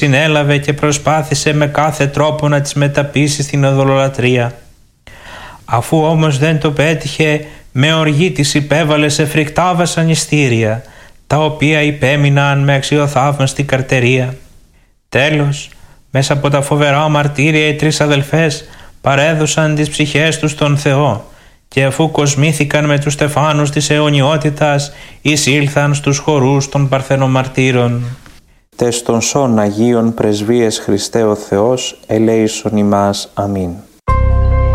συνέλαβε και προσπάθησε με κάθε τρόπο να τις μεταπείσει στην ειδωλολατρία. Αφού όμως δεν το πέτυχε, με οργή της υπέβαλε σε φρικτά βασανιστήρια, τα οποία υπέμειναν με αξιοθαύμαστη καρτερία. Τέλος, μέσα από τα φοβερά μαρτύρια οι τρεις αδελφές παρέδωσαν τις ψυχές τους στον Θεό και αφού κοσμήθηκαν με τους στεφάνους της αιωνιότητας, εισήλθαν στους χορούς των παρθενομαρτύρων. Τες των σών Αγίων Πρεσβείες Χριστέ ο Θεός, ελέησον ημάς. Αμήν.